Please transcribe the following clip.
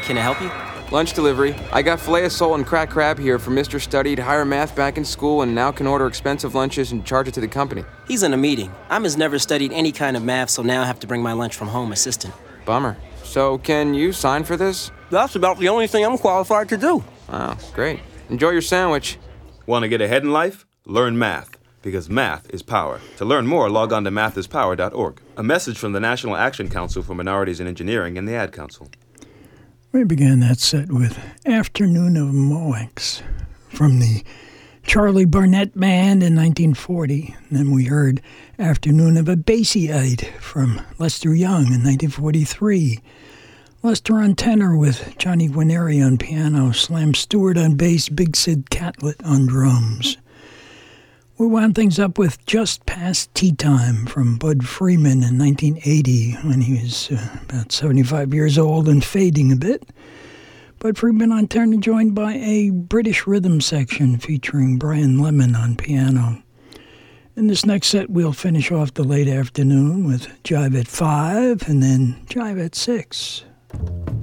Can I help you? Lunch delivery. I got filet of sole and cracked crab here for Mr. Studied higher math back in school and now can order expensive lunches and charge it to the company. He's in a meeting. I'm has never studied any kind of math, so now I have to bring my lunch from home assistant. Bummer. So can you sign for this? That's about the only thing I'm qualified to do. Wow, great. Enjoy your sandwich. Want to get ahead in life? Learn math, because math is power. To learn more, log on to mathispower.org. A message from the National Action Council for Minorities in Engineering and the Ad Council. We began that set with Afternoon of Moex from the Charlie Barnett Band in 1940. And then we heard Afternoon of a Bassieite from Lester Young in 1943. Lester on tenor with Johnny Guarnieri on piano, Slam Stewart on bass, Big Sid Catlett on drums. We wound things up with Just Past Tea Time from Bud Freeman in 1980 when he was about 75 years old and fading a bit. Bud Freeman on tenor, joined by a British rhythm section featuring Brian Lemon on piano. In this next set, we'll finish off the late afternoon with Jive at 5 and then Jive at 6.